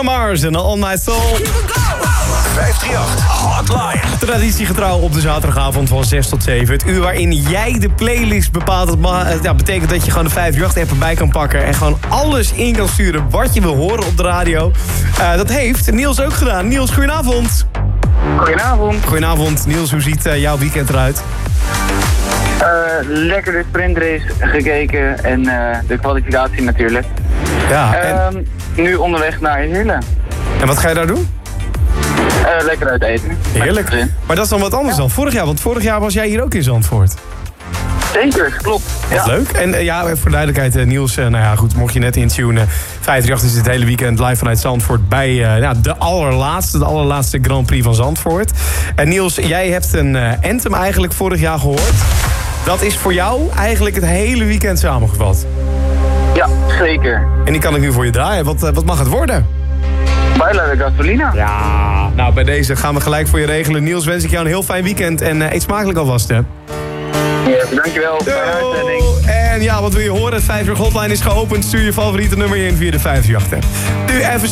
Bruno Mars en On My Soul. 538 Hotline. Traditiegetrouw op de zaterdagavond van 6 tot 7. Het uur waarin jij de playlist bepaalt. Dat betekent dat je gewoon de 538-app erbij kan pakken. En gewoon alles in kan sturen wat je wil horen op de radio. Dat heeft Niels ook gedaan. Niels, goedenavond. Goedenavond. Goedenavond. Niels, hoe ziet jouw weekend eruit? Lekker de sprintrace gekeken en de kwalificatie natuurlijk. Ja, en Nu onderweg naar Heerlen. wat ga je daar doen? Lekker uit eten. Heerlijk. Maar dat is dan wat anders dan vorig jaar. Want vorig jaar was jij hier ook in Zandvoort. Zeker, klopt. Wat leuk. En voor duidelijkheid, Niels, mocht je net intunen. 538 is dit hele weekend live vanuit Zandvoort bij de allerlaatste Grand Prix van Zandvoort. En Niels, jij hebt een anthem eigenlijk vorig jaar gehoord. Dat is voor jou eigenlijk het hele weekend samengevat. Ja, zeker. En die kan ik nu voor je draaien. Wat mag het worden? Baila de Gasolina. Ja, nou bij deze gaan we gelijk voor je regelen. Niels, wens ik jou een heel fijn weekend en eet smakelijk alvast, hè. Ja, dankjewel. Fijne uitzending. En wat wil je horen? Het 5 uur hotline is geopend. Stuur je favoriete nummer in via de 538. Nu even